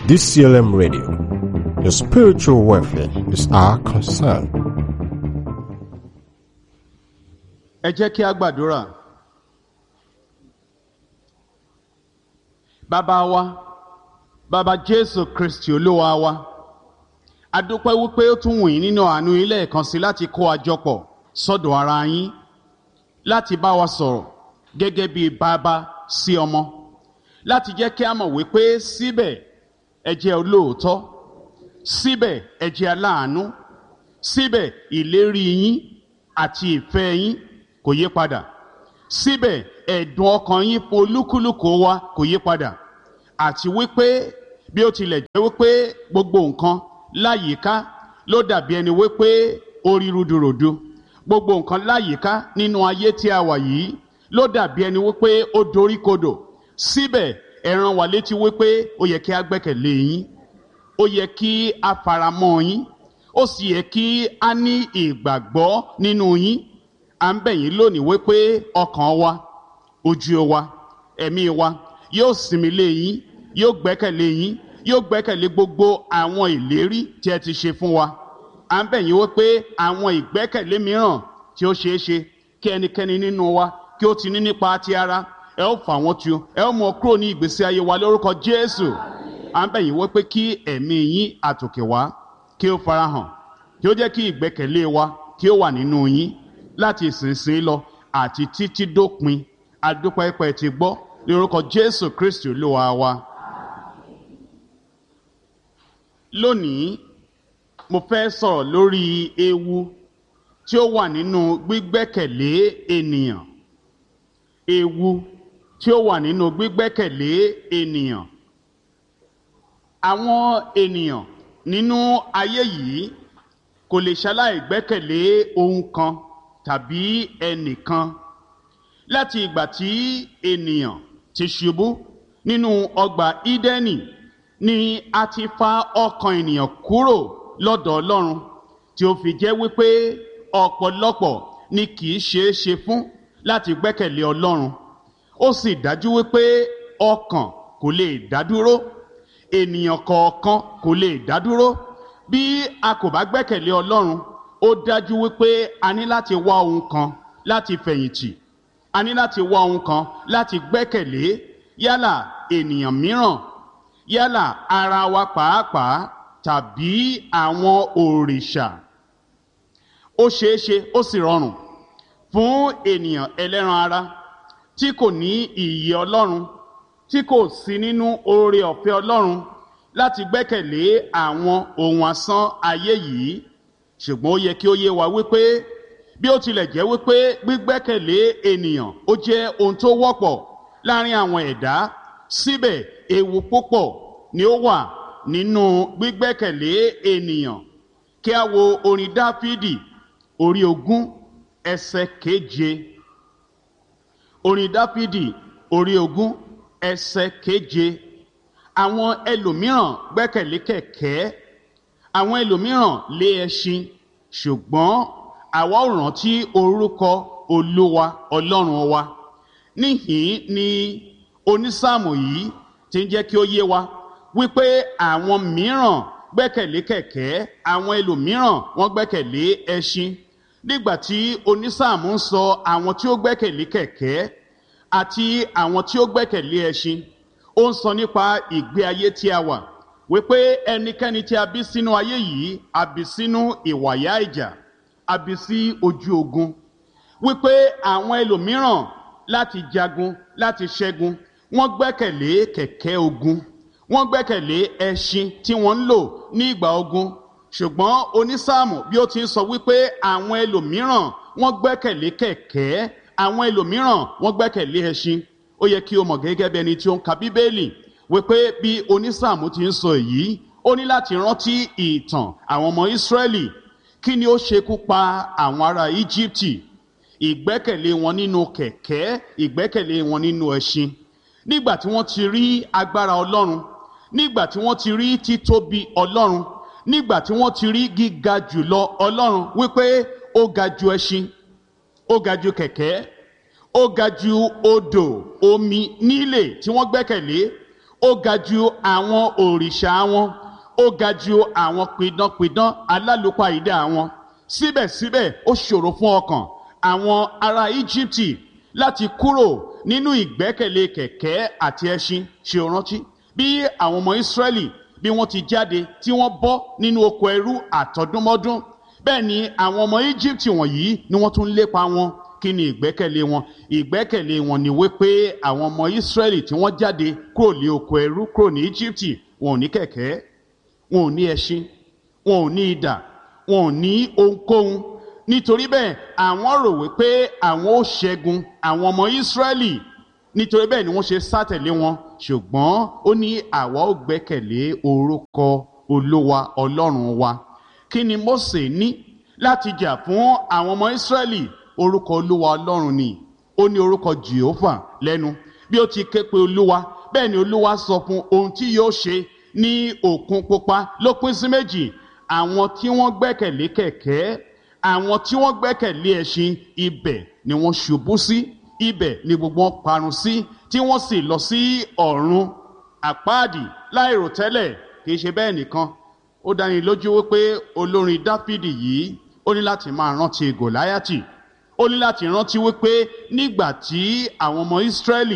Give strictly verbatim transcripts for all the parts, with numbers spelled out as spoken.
D C L M Radio. Your spiritual welfare is our concern. Ẹ jẹ́ kí a gbàdúrà. Bàbá wa, Bàbá Jésù Kristi Olúwa wa, a dúpẹ́ wípé ó tún wù yín nínú àánú yín lẹ́ẹ̀kan sí láti kó wa jọpọ̀ sọ́dọ̀ ara yín, láti bá wa sọ̀rọ̀ gẹ́gẹ́ bí bàbá sí ọmọ, láti jẹ́ kí a mọ̀ wípé síbẹ̀ ẹ jẹ́ olóòótọ́, síbẹ̀ ẹ jẹ́ aláàánú, síbẹ̀ ìlérí yín àti ìfẹ́ yín kò yí padà, síbẹ̀ ẹ̀dùn ọkàn yín fún olúkúlùkù wa kò yí padà, àti wípé bí ó tilẹ̀ jẹ́ wípé gbogbo nǹkan láyìíká ló dàbí ẹni wípé ó rí rúdurùdu, gbogbo nǹkan láyìíká nínú ayé tí a wà yìí ló dàbí ẹni wípé ó doríkodò, síbẹ̀ ẹ rán wa létí wípé ó yẹ kí a gbẹ́kẹ̀lé yín, ó yẹ kí a faramọ́ yín, ó sì yẹ kí a ní ìgbàgbọ́ nínú yín. À ń bẹ̀ yín lónìí wípé ọkàn wa, ojú wa, ẹ̀mí wa yóò sinmi lé yín, yóò gbẹ́kẹ̀lé yín, yóò gbẹ́kẹ̀lé gbogbo àwọn ìlérí tí ẹ ti ṣe fún wa. À ń bẹ̀ yín wípé àwọn ìgbẹ́kẹ̀lé mìíràn tí ó ṣeé ṣe kí ẹnikẹ́ni nínú wa kí ó ti ní nípa ti ara, ẹ ó fà wọ́n tu, ẹ ó mú ọ kúrò ní ìgbésí ayé wa lórúkọ Jésù. À ń bẹ̀ yín wípé kí ẹ̀mí yín àtòkè wá kí ó farahàn, kí ó jẹ́ kí ìgbẹ́kẹ̀lé wa kí ó wà nínú yín láti ìsinsìnyí lọ àti títí dópin. Adúpẹ́ pé ti gbọ́ ní orúkọ Jésù Kristi Olúwa wa. Lónìí mo fẹ́ sọ̀rọ̀ lórí ewu tí ó wà nínú gbígbẹ́kẹ̀lé ènìyàn. Ewu tí ó wà nínú gbígbẹ́kẹ̀lé ènìyàn. Àwọn ènìyàn nínú ayé yìí kò lè ṣaláì gbẹ́kẹ̀lé ohun kan tàbí ẹnìkan. Láti ìgbà tí ènìyàn ti ṣubú nínú ọgbà Ídẹ́nì ni a ti fa ọkàn ènìyàn kúrò lọ́dọ̀ Ọlọ́run, tí ó fi jẹ́ wípé ọ̀pọ̀lọpọ̀ ni kì í ṣeé ṣe fún láti gbẹ́kẹ̀lé Ọlọ́run. Ó sì dájú wípé ọkàn kò lè dádúró, ènìyàn kọ̀ọ̀kan kò lè dádúró. Bí a kò bá gbẹ́kẹ̀lé Ọlọ́run, ó dájú wípé a ní láti wá ohun kan láti fẹ̀yìntì, a ní láti wá ohun kan láti gbẹ́kẹ̀lé, yálà ènìyàn mìíràn, yálà ara wa pàápàá tàbí àwọn òrìṣà. Ó ṣeé ṣe, ó sì rọrùn fún ènìyàn ẹlẹ́ran ara tí kò ní ìyè Ọlọ́run, tí kò sí nínú oore ọ̀fẹ́ Ọlọ́run láti gbẹ́kẹ̀lé àwọn ohun asán ayé yìí. Ṣùgbọ́n ó yẹ kí ó yé wa wípé bí ó tilẹ̀ jẹ́ wípé gbígbẹ́kẹ̀lé ènìyàn ó jẹ́ ohun tó wọ́pọ̀ láàrin àwọn ẹ̀dá, síbẹ̀ ewu púpọ̀ ni ó wà nínú gbígbẹ́kẹ̀lé ènìyàn. Kí a wo orin Dáfídì orí ogún ẹsẹ̀ keje. Orin Dáfídì orí ogún ẹsẹ̀ keje. Àwọn ẹlòmíràn gbẹ́kẹ̀lé kẹ̀kẹ́, àwọn ẹlòmíràn lé ẹṣin, ṣùgbọ́n àwa ò rántí orúkọ Olúwa Ọlọ́run wa. Níhìn ni onísáàmù yìí ti ń jẹ́ kí ó yé wa wípé àwọn mìíràn gbẹ́kẹ̀lé kẹ̀kẹ́, àwọn ẹlòmíràn wọ́n gbẹ́kẹ̀lé ẹṣin. Nígbà tí onísáàmù ń sọ àwọn tí ó gbẹ́kẹ̀lé kẹ̀kẹ́ àti àwọn tí ó gbẹ́kẹ̀lé ẹṣin, ó ń sọ nípa ìgbé ayé tí a wà, wípé ẹnikẹ́ni tí a bí sínú ayé yìí, a bí sínú ìwàyà ìjà, a bí sí ojú ogun, wípé àwọn ẹlòmíràn láti jagun, láti ṣẹ́gun, wọ́n gbẹ́kẹ̀lé kẹ̀kẹ́ ogun, wọ́n gbẹ́kẹ̀lé ẹṣin tí wọ́n ń lò ní ìgbà ogun. Ṣùgbọ́n onísáàmù bí ó ti ń sọ wípé àwọn ẹlòmíràn wọ́n gbẹ́kẹ̀lé kẹ̀kẹ́, àwọn ẹlòmíràn wọ́n gbẹ́kẹ̀lé ẹṣin. Ó yẹ kí o mọ̀ gẹ́gẹ́ bí ẹni tí ó ń ka Bíbélì wípé bí onísáàmù ti ń sọ èyí, ó ní láti rántí ìtàn àwọn ọmọ Ísírẹ́lì. Kí ni ó ṣekú pa àwọn ará Íjíbítì? Ìgbẹ́kẹ̀lé wọn nínú kẹ̀kẹ́, ìgbẹ́kẹ̀lé wọn nínú ẹṣin. Nígbà tí wọ́n ti rí agbára Ọlọ́run, nígbà tí wọ́n ti rí títóbi Ọlọ́run, nígbà tí wọ́n ti rí gíga jùlọ Ọlọ́run, wípé ó ga ju ẹṣin, ó ga ju kẹ̀kẹ́, ó ga ju odò omi nílé tí wọ́n gbẹ́kẹ̀lé, ó ga ju àwọn òrìṣà wọn, ó ga ju àwọn pidánpidán alálùpàídà wọn. Síbẹ̀síbẹ̀ ó ṣòro fún ọkàn àwọn ará Íjíbítì láti kúrò nínú ìgbẹ́kẹ̀lé kẹ̀kẹ́ àti ẹṣin. Ṣé o rántí bí àwọn ọmọ Ísírẹ́lì bí wọ́n ti jáde tí wọ́n bọ́ nínú oko ẹrú àtọdúnmọ́dún, bẹ́ẹ̀ ni àwọn ọmọ Íjíbítì wọ̀nyí ni wọ́n tún lépa wọn. Kí ni ìgbẹ́kẹ̀lé wọn? Ìgbẹ́kẹ̀lé wọn ni wípé àwọn ọmọ Ísírẹ́lì tí wọ́n jáde kúrò ní oko ẹrú kúrò ní Íjíbítì, wọn ò ní kẹ̀kẹ́, wọn ò ní ẹṣin, wọn ò ní idà, wọn ò ní ohunkóhun. Nítorí bẹ́ẹ̀ àwọn rò wípé àwọn ó ṣẹ́gun àwọn ọmọ Ísírẹ́lì. Nítorí bẹ́ẹ̀ ni wọ́n ṣe sátẹ̀lé wọn. Ṣùgbọ́n ó ní àwa ó gbẹ́kẹ̀lé orúkọ Olúwa Ọlọ́run wa. Kí ni Mósè ní láti jà fún àwọn ọmọ Ísírẹ́lì? Orúkọ Olúwa Ọlọ́run ni. Ó ní orúkọ Jèhófà lẹ́nu. Bí ó ti ké pe Olúwa, bẹ́ẹ̀ ni Olúwa sọ fún ohun tí yóò ṣe. Ní Òkun Pupa ló pín sí méjì. Àwọn tí wọ́n gbẹ́kẹ̀lé kẹ̀kẹ́, àwọn tí wọ́n gbẹ́kẹ̀lé ẹṣin, ibẹ̀ ni wọ́n ṣubú sí, ibẹ̀ ni gbogbo wọn parun sí, tí wọ́n sì lọ sí ọ̀run àpáàdì láìròtẹ́lẹ̀. Kì í ṣe bẹ́ẹ̀ nìkan, ó dáni lójú wípé olórin Dáfídì yìí ó ní láti máa rántí Gòláyátì. Ó ní láti rántí wípé nígbà tí àwọn ọmọ Ísírẹ́lì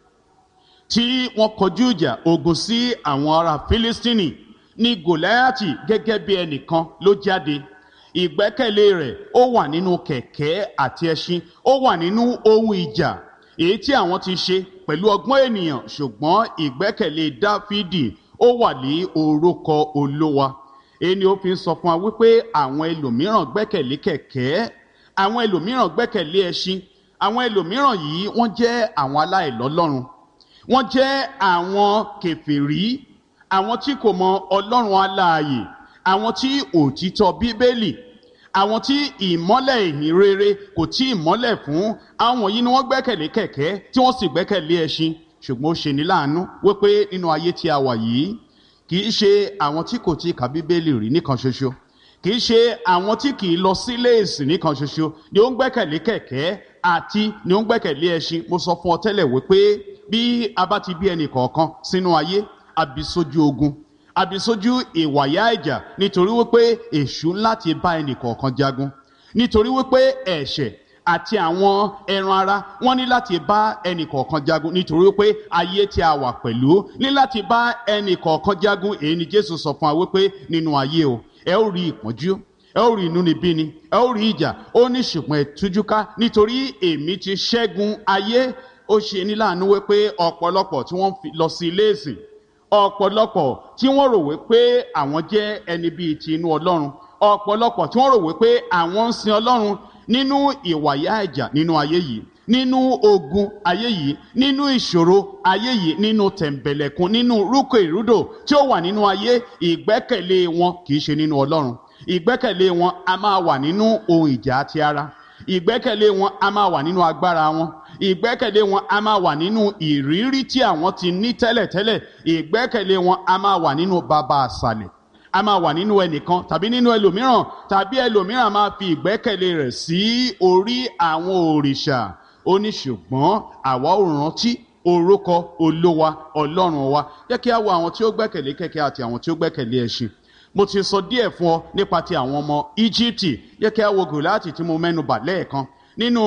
tí wọ́n kọjú ìjà ogun sí àwọn ará Fílístínì, ní Gòláyátì gẹ́gẹ́ bí ẹnìkan ló jáde. Ìgbẹ́kẹ̀lé rẹ̀ ó wà nínú kẹ̀kẹ́ àti ẹṣin, ó wà nínú ohun ìjà èyí tí àwọn ti ṣe pẹ̀lú ọgbọ́n ènìyàn. Ṣùgbọ́n ìgbẹ́kẹ̀lé Dáfídì ó wà ní orúkọ Olúwa. Èyí ni ó fi ń sọ fún wa wípé àwọn ẹlòmíràn gbẹ́kẹ̀lé kẹ̀kẹ́, àwọn ẹlòmíràn gbẹ́kẹ̀lé ẹṣin, àwọn ẹlòmíràn yìí wọ́n jẹ́ àwọn aláìlọ́lọ́run, wọ́n jẹ́ àwọn kèfèrí, àwọn tí kò mọ Ọlọ́run alààyè, àwọn tí òtítọ́ Bíbélì, àwọn tí ìmọ́lẹ̀ ìhìn rere kò tí ìmọ́lẹ̀ fún. Àwọn yìí ni wọ́n gbẹ́kẹ̀lé kẹ̀kẹ́ tí wọ́n sì gbẹ́kẹ̀lé ẹṣin. Ṣùgbọ́n ó ṣe ní láàánú wípé nínú ayé tí a wà yìí, kì í ṣe àwọn tí kò tí ka Bíbélì rí nìkan ṣoṣo, kì í ṣe àwọn tí kì í lọ sílé ìsìn nìkan ṣoṣo ni ó ń gbẹ́kẹ̀lé kẹ̀kẹ́ àti ni ó ń gbẹ́kẹ̀lé ẹṣin. Mo sọ fún ọ tẹ́lẹ̀ wípé bí a bá ti bí ẹnì kọ̀ọ̀kan sínú ayé, a bí sójú ogun, a bí sójú ìwàyà ìjà, nítorí wípé èṣù láti bá ẹnì kọ̀ọ̀kan jagun, nítorí wípé ẹ̀ṣẹ̀ àti àwọn ẹran ara wọ́n ní láti bá ẹnì kọ̀ọ̀kan jagun, nítorí wípé ayé tí a wà pẹ̀lú ní láti bá ẹnì kọ̀ọ̀kan jagun. Èyí ni Jésù sọ fún wa wípé nínú ayé o, ẹ ó rí ìpọ́njú, ẹ ó rí inúnibíni, ẹ ó rí ìjà. Ó ní ṣùgbọ́n ẹ tújúká, nítorí èmi ti ṣẹ́gun ayé. Ó ṣe ní láàánú wípé ọ̀pọ̀lọpọ̀ tí wọ́n lọ sí ilé ìsìn, ọ̀pọ̀lọpọ̀ tí wọ́n rò wípé àwọn jẹ́ ẹni bíi ti inú Ọlọ́run, ọ̀pọ̀lọpọ̀ tí wọ́n rò wípé àwọn ń sin Ọlọ́run nínú ìwàyà ìjà nínú ayé yìí, nínú ogun ayé yìí, nínú ìṣòro ayé yìí, nínú tẹ̀m̀bẹ̀lẹ̀kun, nínú rúkọ ìrúdò tí ó wà nínú ayé. Ìgbẹ́kẹ̀lé wọn kì í ṣe nínú Ọlọ́run. Ìgbẹ́kẹ̀lé wọn a máa wà nínú ohun ìjà ti ara. Ìgbẹ́kẹ̀lé wọn a máa wà nínú agbára wọn. Ìgbẹ́kẹ̀lé wọn a máa wà nínú ìrírí tí àwọn ti ní tẹ́lẹ̀tẹ́lẹ̀. Ìgbẹ́kẹ̀lé wọn a máa wà nínú baba àsàlẹ̀, a máa wà nínú ẹnìkan tàbí nínú ẹlòmíràn, tàbí ẹlòmíràn máa fi ìgbẹ́kẹ̀lé rẹ̀ sí orí àwọn òrìṣà. Ó ní ṣùgbọ́n àwa ò rántí orúkọ Olúwa Ọlọ́run wa. Jẹ́ kí a wo àwọn tí ó gbẹ́kẹ̀lé kẹ̀kẹ́ àti àwọn tí ó gbẹ́kẹ̀lé ẹṣin. Mo ti sọ díẹ̀ fún ọ nípa ti àwọn ọmọ Íjíbítì. Jẹ́ kí a wo Gòláyátì tí mo mẹ́nu bà lẹ́ẹ̀kan nínú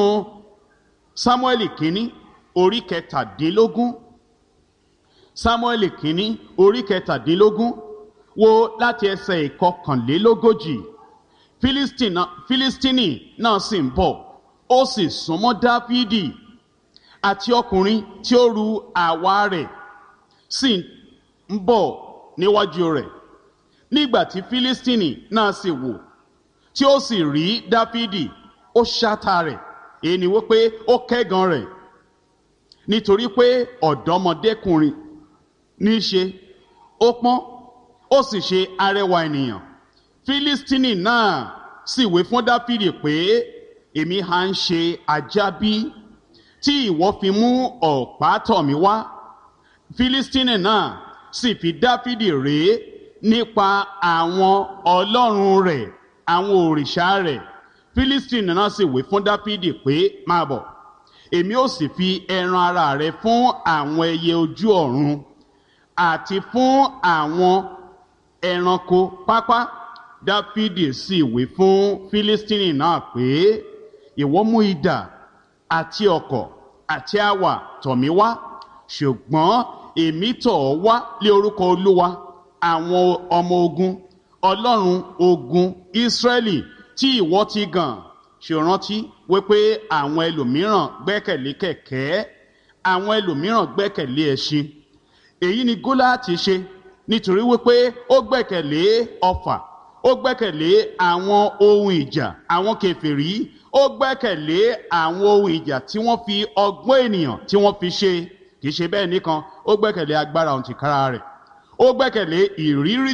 Sámúẹ́lì kínní orí kẹtàdínlógún. Sámúẹ́lì kínní orí kẹtàdínlógún, wo láti ẹsẹ̀ ìkọkànlélógójì. Fílístínì náà sì ń bọ̀, ó sì súnmọ́ Dáfídì, àti ọkùnrin tí ó ru àwa rẹ̀ sì ń bọ̀ níwájú rẹ̀. Nígbà tí Fílístínì náà sì wò, tí ó sì rí Dáfídì, ó ṣátá rẹ̀. Èyí ni wípé ó kẹ́gàn rẹ̀, nítorí pé ọ̀dọ́mọdékùnrin ní í ṣe, ó pọ́n, ó sì ṣe arẹwà ènìyàn. Fílístínì náà sì wí fún Dáfídì pé, èmi ha ń ṣe ajá bí, tí ìwọ fi mú ọ̀pá tọ̀ mí wá? Fílístínì náà sì fi Dáfídì ré nípa àwọn ọlọ́run rẹ̀, àwọn òrìṣà rẹ̀. Fílístínì náà sì wí fún Dáfídì pé, máa bọ̀, èmi ó sì fi ẹran ara rẹ fún àwọn ẹyẹ ojú ọ̀run àti fún àwọn ẹranko pápá. Dáfídì sì wí fún Fílístínì náà pé, ìwọ mú idà àti ọ̀kọ̀ àti awà tọ̀ mí wá, ṣùgbọ́n èmi tọ̀ ọ́ wá lé orúkọ Olúwa àwọn ọmọ ogun, Ọlọ́run ogun Ísírẹ́lì tí ìwọ ti gàn. Ṣé o rántí wípé àwọn ẹlòmíràn gbẹ́kẹ̀lé kẹ̀kẹ́, àwọn ẹlòmíràn gbẹ́kẹ̀lé ẹṣin? Èyí ni Gólíátì ṣe, nítorí wípé ó gbẹ́kẹ̀lé ọfà, ó gbẹ́kẹ̀lé àwọn ohun ìjà àwọn kèfèrí, ó gbẹ́kẹ̀lé àwọn ohun ìjà tí wọ́n fi ọgbọ́n ènìyàn tí wọ́n fi ṣe. Kì í ṣe bẹ́ẹ̀ nìkan, ó gbẹ́kẹ̀lé agbára òun tìkára rẹ̀, ó gbẹ́kẹ̀lé ìrírí